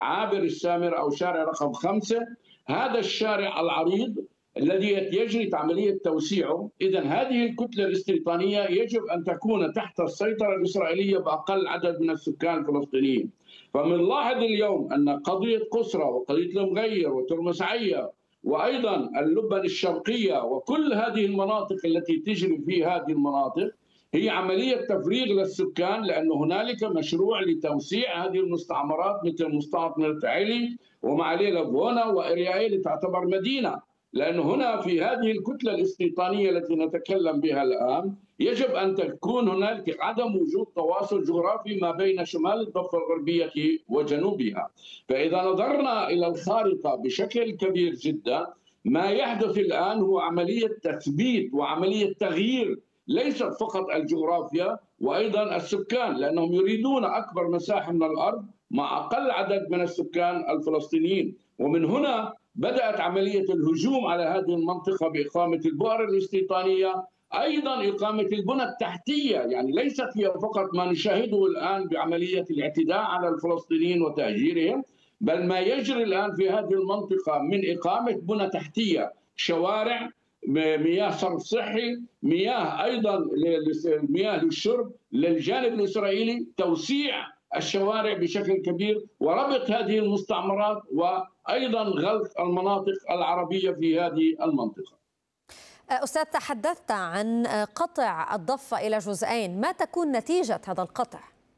عابر السامر أو شارع رقم 5. هذا الشارع العريض الذي يجري عملية توسيعه، إذا هذه الكتلة الاستيطانية يجب أن تكون تحت السيطرة الإسرائيلية بأقل عدد من السكان الفلسطينيين. فمنلاحظ اليوم أن قضية قسرة وقضية المغير وترمس عيا وأيضا اللبن الشرقية وكل هذه المناطق التي تجري في هذه المناطق هي عملية تفريغ للسكان، لأن هنالك مشروع لتوسيع هذه المستعمرات مثل مستعمرة علي ومعالي فونا وإريائيل تعتبر مدينة. لأن هنا في هذه الكتلة الاستيطانية التي نتكلم بها الآن يجب أن تكون هنالك عدم وجود تواصل جغرافي ما بين شمال الضفة الغربية وجنوبها. فإذا نظرنا إلى الخارطة بشكل كبير جدا، ما يحدث الآن هو عملية تثبيت وعملية تغيير ليست فقط الجغرافيا وأيضا السكان، لأنهم يريدون أكبر مساحة من الأرض مع أقل عدد من السكان الفلسطينيين. ومن هنا بدأت عملية الهجوم على هذه المنطقة بإقامة البؤر الاستيطانية، أيضا إقامة البنى التحتية، يعني ليست هي فقط ما نشاهده الآن بعملية الاعتداء على الفلسطينيين وتهجيرهم، بل ما يجري الآن في هذه المنطقة من إقامة بنى تحتية، شوارع، مياه صرف صحي، مياه أيضا مياه للشرب للجانب الإسرائيلي، توسيع الشوارع بشكل كبير وربط هذه المستعمرات وأيضا غلق المناطق العربية في هذه المنطقة. أستاذ، تحدثت عن قطع الضفة إلى جزئين، ما تكون نتيجة هذا القطع؟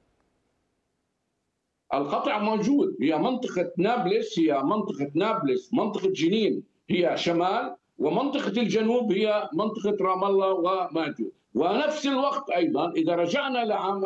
القطع موجود، هي منطقة نابلس، منطقة جنين هي شمال، ومنطقة الجنوب هي منطقة رام الله وماجد. ونفس الوقت أيضا إذا رجعنا لعام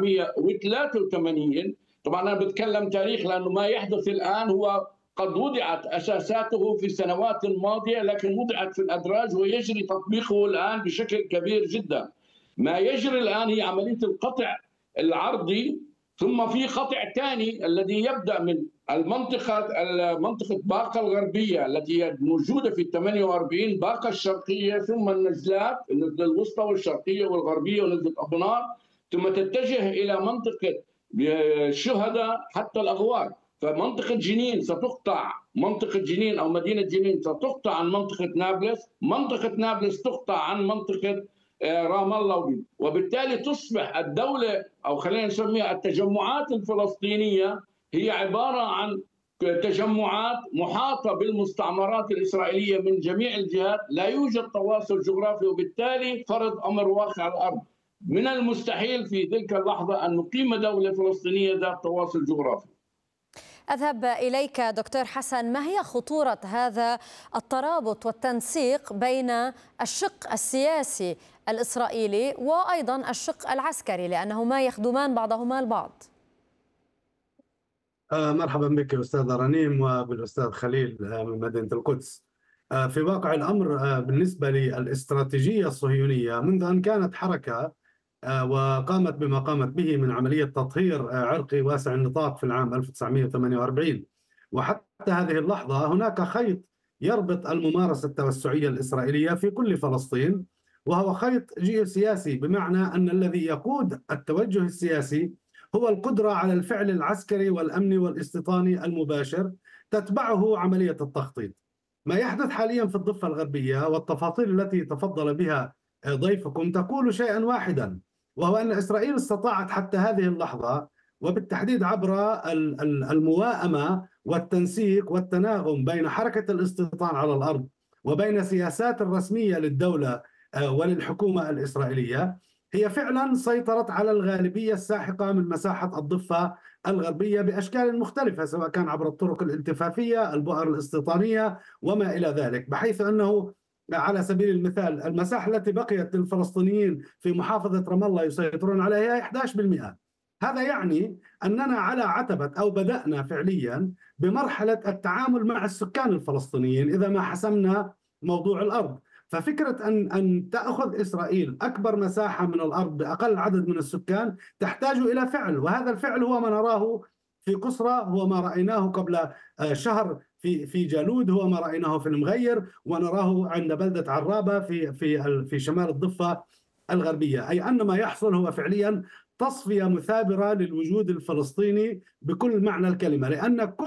1983، طبعا أنا بتكلم تاريخ لأنه ما يحدث الآن هو قد وضعت أساساته في السنوات الماضية، لكن وضعت في الأدراج ويجري تطبيقه الآن بشكل كبير جدا. ما يجري الآن هي عملية القطع العرضي، ثم في قطع ثاني الذي يبدأ من منطقة باقة الغربية التي هي موجودة في 48، باقة الشرقية، ثم النزلات، النزلة الوسطى والشرقية والغربية ونزلة أبو نار، ثم تتجه إلى منطقة الشهداء حتى الأغوار. فمنطقة جنين ستقطع، منطقة جنين أو مدينة جنين ستقطع عن منطقة نابلس، منطقة نابلس تقطع عن منطقة رام الله، وبالتالي تصبح الدولة أو خلينا نسميها التجمعات الفلسطينية هي عبارة عن تجمعات محاطة بالمستعمرات الإسرائيلية من جميع الجهات، لا يوجد تواصل جغرافي، وبالتالي فرض أمر واقع على الأرض. من المستحيل في تلك اللحظة أن نقيم دولة فلسطينية ذات تواصل جغرافي. أذهب إليك دكتور حسن، ما هي خطورة هذا الترابط والتنسيق بين الشق السياسي الإسرائيلي وأيضا الشق العسكري، لأنهما يخدمان بعضهما البعض؟ مرحبا بك أستاذ رنيم وبالأستاذ خليل من مدينة القدس. في واقع الأمر بالنسبة للاستراتيجية الصهيونية منذ أن كانت حركة وقامت بما قامت به من عملية تطهير عرقي واسع النطاق في العام 1948 وحتى هذه اللحظة، هناك خيط يربط الممارسة التوسعية الإسرائيلية في كل فلسطين، وهو خيط جيوسياسي، بمعنى أن الذي يقود التوجه السياسي هو القدرة على الفعل العسكري والأمني والاستيطاني المباشر تتبعه عملية التخطيط. ما يحدث حاليا في الضفة الغربية والتفاصيل التي تفضل بها ضيفكم تقول شيئا واحدا، وهو أن إسرائيل استطاعت حتى هذه اللحظة، وبالتحديد عبر المواءمة والتنسيق والتناغم بين حركة الاستيطان على الأرض وبين سياسات الرسمية للدولة وللحكومة الإسرائيلية، هي فعلا سيطرت على الغالبية الساحقة من مساحة الضفة الغربية بأشكال مختلفة، سواء كان عبر الطرق الالتفافية، البؤر الاستيطانية وما إلى ذلك، بحيث أنه على سبيل المثال المساحة التي بقيت للفلسطينيين في محافظة رام الله يسيطرون عليها 11%. هذا يعني أننا على عتبة أو بدأنا فعليا بمرحلة التعامل مع السكان الفلسطينيين إذا ما حسمنا موضوع الأرض. ففكرة أن تأخذ إسرائيل أكبر مساحة من الأرض بأقل عدد من السكان تحتاج إلى فعل، وهذا الفعل هو ما نراه في قسرة، هو ما رأيناه قبل شهر في جالود، هو ما رأيناه في المغير، ونراه عند بلدة عرابة في شمال الضفة الغربية. أي أن ما يحصل هو فعليا تصفية مثابرة للوجود الفلسطيني بكل معنى الكلمة، لأن